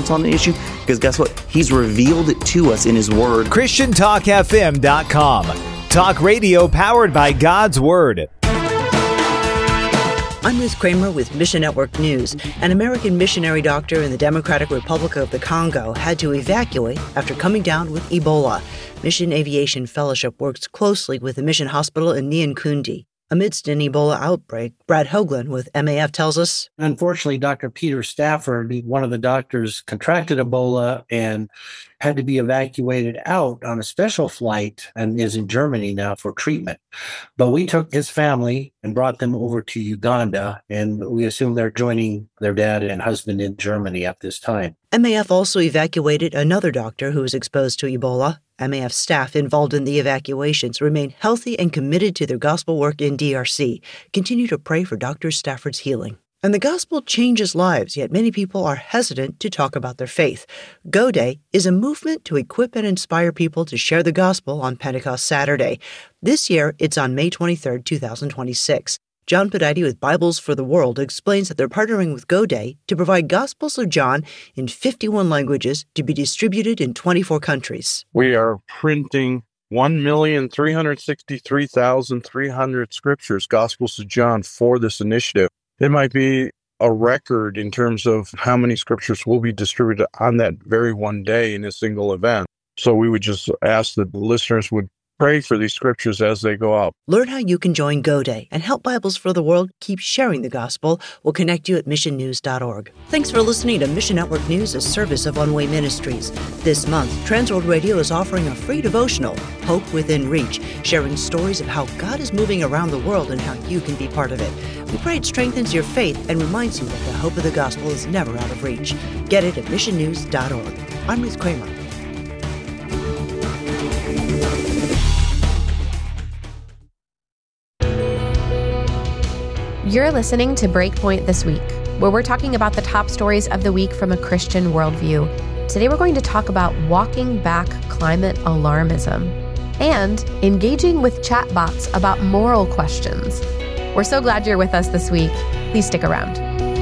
stance on the issue? Because guess what? He's revealed it to us in his word. ChristianTalkFM.com. Talk radio powered by God's Word. I'm Ruth Kramer with Mission Network News. An American missionary doctor in the Democratic Republic of the Congo had to evacuate after coming down with Ebola. Mission Aviation Fellowship works closely with the mission hospital in Nyankundi. Amidst an Ebola outbreak, Brad Hoagland with MAF tells us, unfortunately, Dr. Peter Stafford, one of the doctors, contracted Ebola and had to be evacuated out on a special flight and is in Germany now for treatment. But we took his family and brought them over to Uganda, and we assume they're joining their dad and husband in Germany at this time. MAF also evacuated another doctor who was exposed to Ebola. MAF staff involved in the evacuations remain healthy and committed to their gospel work in DRC. Continue to pray for Dr. Stafford's healing. And the gospel changes lives, yet many people are hesitant to talk about their faith. Go Day is a movement to equip and inspire people to share the gospel on Pentecost Saturday. This year, it's on May 23, 2026. John Podide with Bibles for the World explains that they're partnering with Go Day to provide Gospels of John in 51 languages to be distributed in 24 countries. We are printing 1,363,300 scriptures, Gospels of John, for this initiative. It might be a record in terms of how many scriptures will be distributed on that very one day in a single event. So we would just ask that the listeners would pray for these scriptures as they go out. Learn how you can join Go Day and help Bibles for the World keep sharing the gospel. We'll connect you at missionnews.org. Thanks for listening to Mission Network News, a service of One Way Ministries. This month, Transworld Radio is offering a free devotional, Hope Within Reach, sharing stories of how God is moving around the world and how you can be part of it. We pray it strengthens your faith and reminds you that the hope of the gospel is never out of reach. Get it at missionnews.org. I'm Ruth Kramer. You're listening to Breakpoint This Week, where we're talking about the top stories of the week from a Christian worldview. Today we're going to talk about walking back climate alarmism and engaging with chatbots about moral questions. We're so glad you're with us this week. Please stick around.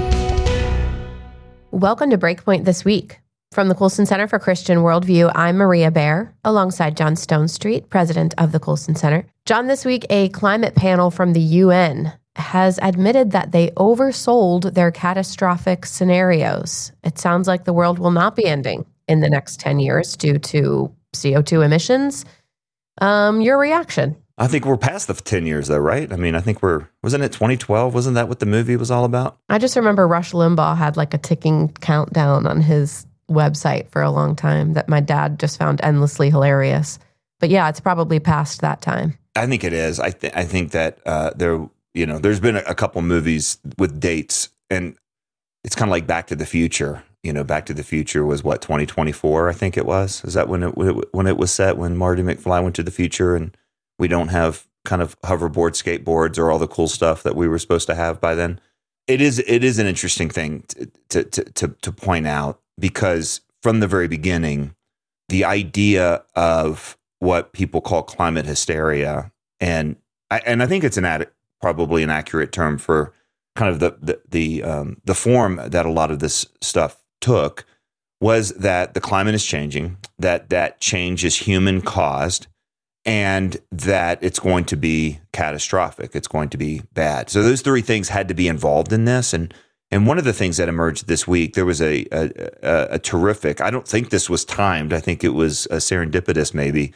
Welcome to Breakpoint This Week. From the Colson Center for Christian Worldview, I'm Maria Baer, alongside John Stonestreet, president of the Colson Center. John, this week, a climate panel from the UN has admitted that they oversold their catastrophic scenarios. It sounds like the world will not be ending in the next 10 years due to CO2 emissions. Your reaction? I think we're past the 10 years, though, right? I mean, I think wasn't it 2012? Wasn't that what the movie was all about? I just remember Rush Limbaugh had like a ticking countdown on his website for a long time that my dad just found endlessly hilarious. But yeah, it's probably past that time. I think it is. I think that there's been a couple movies with dates, and it's kind of like Back to the Future. Back to the Future was what, 2024, I think it was. Is that when it was set, when Marty McFly went to the future and we don't have kind of hoverboard, skateboards, or all the cool stuff that we were supposed to have by then? It is an interesting thing to point out, because from the very beginning, the idea of what people call climate hysteria, and I think it's probably an accurate term for kind of the form that a lot of this stuff took, was that the climate is changing, that change is human caused, and that it's going to be catastrophic. It's going to be bad. So those three things had to be involved in this. And one of the things that emerged this week, there was a terrific, I don't think this was timed. I think it was serendipitous, maybe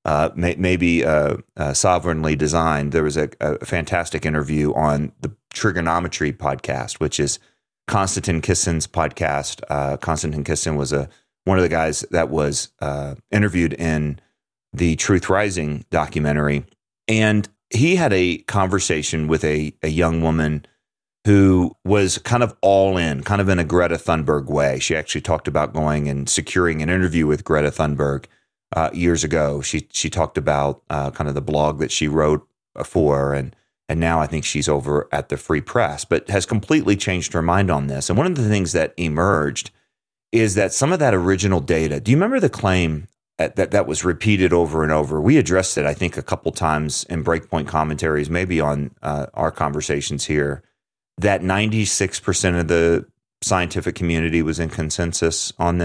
sovereignly designed. There was a fantastic interview on the Trigonometry podcast, which is Konstantin Kissin's podcast. Konstantin Kissin was one of the guys that was interviewed in the Truth Rising documentary. And he had a conversation with a young woman who was kind of all in, kind of in a Greta Thunberg way. She actually talked about going and securing an interview with Greta Thunberg years ago. She talked about kind of the blog that she wrote for, and now I think she's over at the Free Press, but has completely changed her mind on this. And one of the things that emerged is that some of that original data, do you remember the claim that was repeated over and over? We addressed it, I think, a couple times in Breakpoint commentaries, maybe on our conversations here, that 96% of the scientific community was in consensus on this.